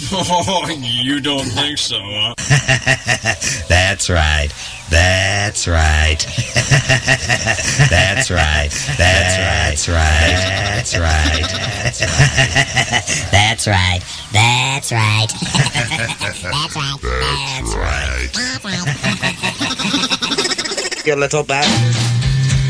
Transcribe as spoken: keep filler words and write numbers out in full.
Oh, you don't think so, huh? That's right. That's right. That's right. That's right. That's right. That's right. That's right. That's right. That's right. You little bastard.